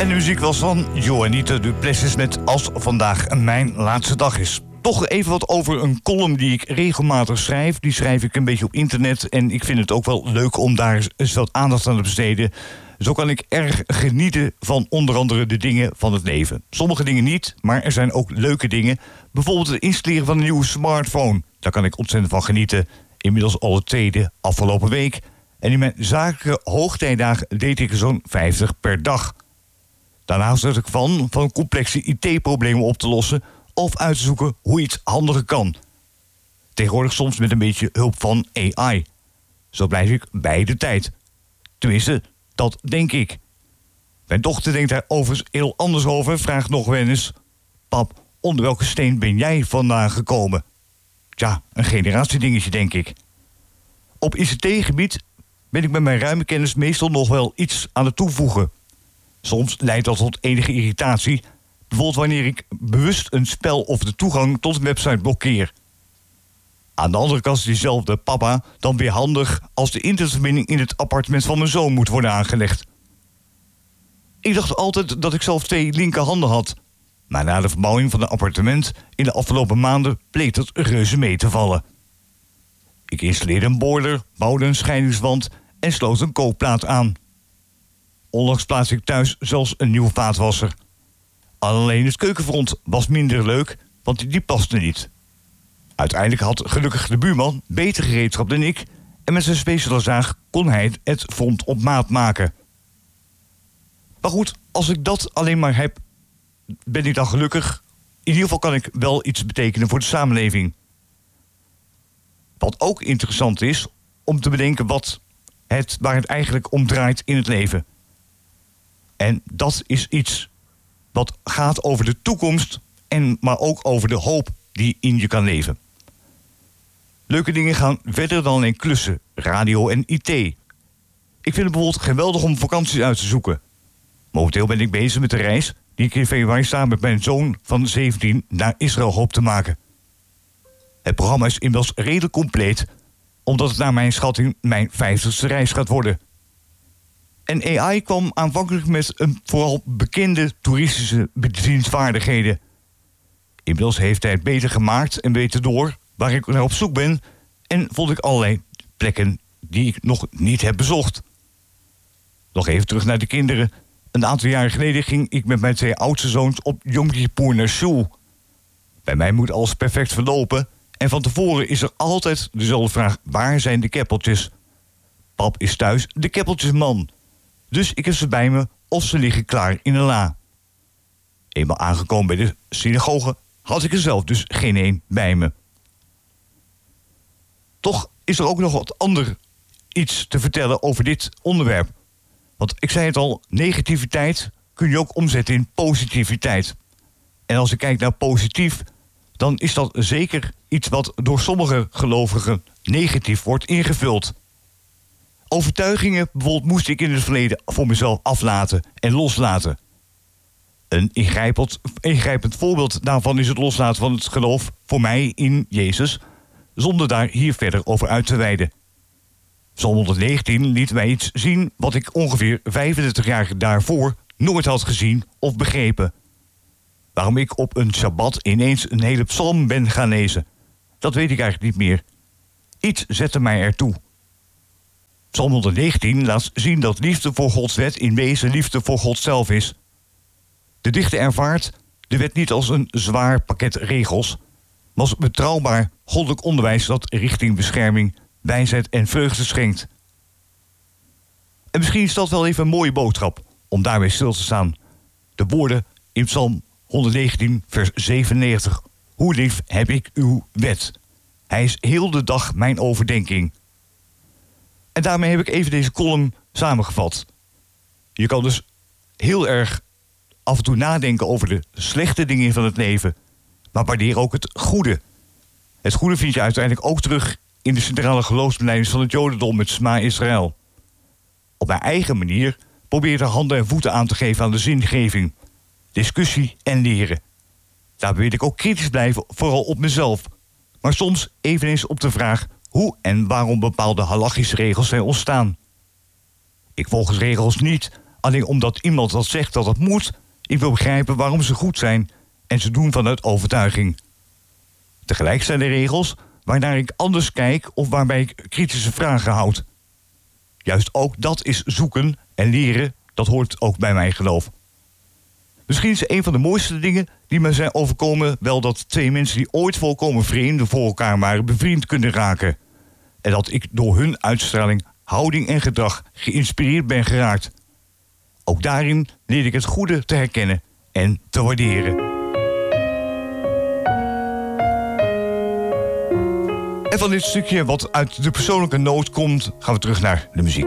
En de muziek was van Joanita Duplessis met Als vandaag mijn laatste dag is. Toch even wat over een column die ik regelmatig schrijf. Die schrijf ik een beetje op internet en ik vind het ook wel leuk om daar eens wat aandacht aan te besteden. Zo kan ik erg genieten van onder andere de dingen van het leven. Sommige dingen niet, maar er zijn ook leuke dingen. Bijvoorbeeld het installeren van een nieuwe smartphone. Daar kan ik ontzettend van genieten. Inmiddels al het tweede afgelopen week. En in mijn zakelijke hoogtijdagen deed ik er zo'n 50 per dag. Daarnaast had ik van complexe IT-problemen op te lossen of uit te zoeken hoe iets handiger kan. Tegenwoordig soms met een beetje hulp van AI. Zo blijf ik bij de tijd. Tenminste, dat denk ik. Mijn dochter denkt daar overigens heel anders over. Vraagt nog wel eens: pap, onder welke steen ben jij vandaan gekomen? Tja, een generatiedingetje, denk ik. Op ICT-gebied ben ik met mijn ruime kennis meestal nog wel iets aan het toevoegen. Soms leidt dat tot enige irritatie. Bijvoorbeeld wanneer ik bewust een spel of de toegang tot een website blokkeer. Aan de andere kant is diezelfde papa dan weer handig als de internetverbinding in het appartement van mijn zoon moet worden aangelegd. Ik dacht altijd dat ik zelf 2 linkerhanden had. Maar na de verbouwing van een appartement in de afgelopen maanden bleek dat reuze mee te vallen. Ik installeerde een boiler, bouwde een scheidingswand en sloot een kookplaat aan. Onlangs plaatste ik thuis zelfs een nieuwe vaatwasser. Alleen het keukenfront was minder leuk, want die paste niet. Uiteindelijk had gelukkig de buurman beter gereedschap dan ik en met zijn speciale zaag kon hij het front op maat maken. Maar goed, als ik dat alleen maar heb, ben ik dan gelukkig. In ieder geval kan ik wel iets betekenen voor de samenleving. Wat ook interessant is, om te bedenken waar het eigenlijk om draait in het leven. En dat is iets wat gaat over de toekomst, maar ook over de hoop die in je kan leven. Leuke dingen gaan verder dan alleen klussen, radio en IT. Ik vind het bijvoorbeeld geweldig om vakanties uit te zoeken. Momenteel ben ik bezig met de reis die ik in februari samen met mijn zoon van 17 naar Israël hoop te maken. Het programma is inmiddels redelijk compleet, omdat het naar mijn schatting mijn 50ste reis gaat worden. En AI kwam aanvankelijk met een vooral bekende toeristische bezienswaardigheden. Inmiddels heeft hij het beter gemaakt en beter door waar ik naar op zoek ben en vond ik allerlei plekken die ik nog niet heb bezocht. Nog even terug naar de kinderen. Een aantal jaren geleden ging ik met mijn 2 oudste zoons op Yom Kippur naar Shul. Bij mij moet alles perfect verlopen en van tevoren is er altijd dezelfde vraag: waar zijn de keppeltjes? Pap is thuis de keppeltjesman. Dus ik heb ze bij me of ze liggen klaar in een la. Eenmaal aangekomen bij de synagoge had ik er zelf dus geen een bij me. Toch is er ook nog wat ander iets te vertellen over dit onderwerp. Want ik zei het al, negativiteit kun je ook omzetten in positiviteit. En als ik kijk naar positief, dan is dat zeker iets wat door sommige gelovigen negatief wordt ingevuld. Overtuigingen bijvoorbeeld moest ik in het verleden voor mezelf aflaten en loslaten. Een ingrijpend voorbeeld daarvan is het loslaten van het geloof voor mij in Jezus, zonder daar hier verder over uit te wijden. Psalm 119 liet mij iets zien wat ik ongeveer 35 jaar daarvoor nooit had gezien of begrepen. Waarom ik op een Shabbat ineens een hele psalm ben gaan lezen, dat weet ik eigenlijk niet meer. Iets zette mij ertoe. Psalm 119 laat zien dat liefde voor Gods wet in wezen liefde voor God zelf is. De dichter ervaart de wet niet als een zwaar pakket regels, maar als betrouwbaar goddelijk onderwijs dat richting bescherming, wijsheid en vreugde schenkt. En misschien is dat wel even een mooie boodschap om daarbij stil te staan. De woorden in Psalm 119 vers 97. Hoe lief heb ik uw wet. Hij is heel de dag mijn overdenking. En daarmee heb ik even deze column samengevat. Je kan dus heel erg af en toe nadenken over de slechte dingen van het leven, maar waardeer ook het goede. Het goede vind je uiteindelijk ook terug in de centrale geloofsbelijdenis van het Jodendom met Shema Israël. Op mijn eigen manier probeer er handen en voeten aan te geven aan de zingeving, discussie en leren. Daarbij wil ik ook kritisch blijven, vooral op mezelf, maar soms eveneens op de vraag hoe en waarom bepaalde halachische regels zijn ontstaan. Ik volg regels niet alleen omdat iemand dat zegt dat het moet. Ik wil begrijpen waarom ze goed zijn en ze doen vanuit overtuiging. Tegelijk zijn er regels waarnaar ik anders kijk of waarbij ik kritische vragen houd. Juist ook dat is zoeken en leren, dat hoort ook bij mijn geloof. Misschien is een van de mooiste dingen die me zijn overkomen wel dat twee mensen die ooit volkomen vreemd voor elkaar waren bevriend kunnen raken. En dat ik door hun uitstraling, houding en gedrag geïnspireerd ben geraakt. Ook daarin leer ik het goede te herkennen en te waarderen. En van dit stukje wat uit de persoonlijke nood komt, gaan we terug naar de muziek.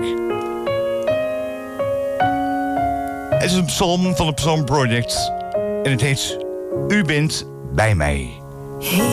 Het is een psalm van het Psalm Project en het heet U bent bij mij. Hey.